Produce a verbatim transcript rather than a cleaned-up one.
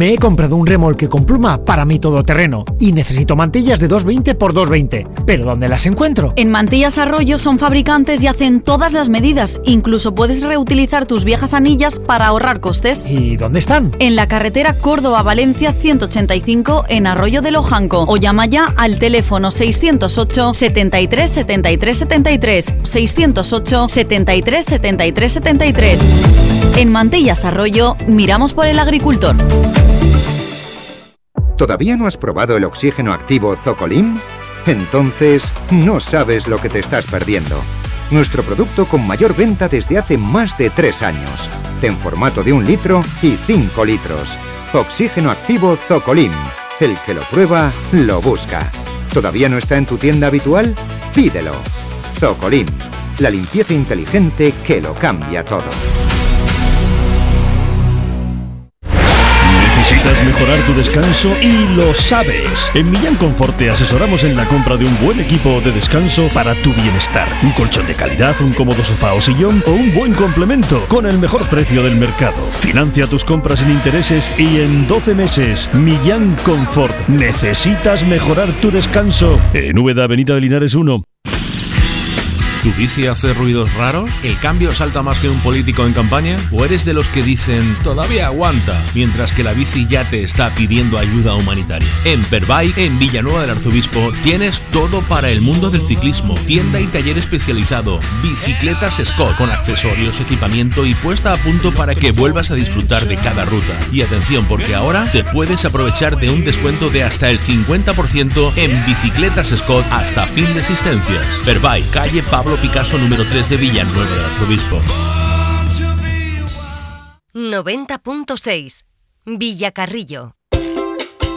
Me he comprado un remolque con pluma para mi todoterreno y necesito mantillas de doscientos veinte por doscientos veinte. ¿Pero dónde las encuentro? En Mantillas Arroyo son fabricantes y hacen todas las medidas. Incluso puedes reutilizar tus viejas anillas para ahorrar costes. ¿Y dónde están? En la carretera Córdoba-Valencia ciento ochenta y cinco en Arroyo de Lojanco. O llama ya al teléfono seiscientos ocho, setenta y tres, setenta y tres, setenta y tres. seiscientos ocho, setenta y tres, setenta y tres, setenta y tres. En Mantillas Arroyo miramos por el agricultor. ¿Todavía no has probado el oxígeno activo Zocolim? Entonces, no sabes lo que te estás perdiendo. Nuestro producto con mayor venta desde hace más de tres años. En formato de un litro y cinco litros. Oxígeno activo Zocolim. El que lo prueba, lo busca. ¿Todavía no está en tu tienda habitual? Pídelo. Zocolim. La limpieza inteligente que lo cambia todo. ¿Necesitas mejorar tu descanso y lo sabes? En Millán Confort te asesoramos en la compra de un buen equipo de descanso para tu bienestar. Un colchón de calidad, un cómodo sofá o sillón o un buen complemento con el mejor precio del mercado. Financia tus compras sin intereses y en doce meses. Millán Confort. ¿Necesitas mejorar tu descanso? En Úbeda, Avenida de Linares uno. ¿Tu bici hace ruidos raros? ¿El cambio salta más que un político en campaña? ¿O eres de los que dicen, todavía aguanta, mientras que la bici ya te está pidiendo ayuda humanitaria? En Perbike, en Villanueva del Arzobispo, tienes todo para el mundo del ciclismo. Tienda y taller especializado. Bicicletas Scott, con accesorios, equipamiento y puesta a punto para que vuelvas a disfrutar de cada ruta. Y atención, porque ahora te puedes aprovechar de un descuento de hasta el cincuenta por ciento en Bicicletas Scott hasta fin de existencias. Perbike, calle Pablo Picasso número tres de Villanueva del Arzobispo. noventa punto seis Villacarrillo.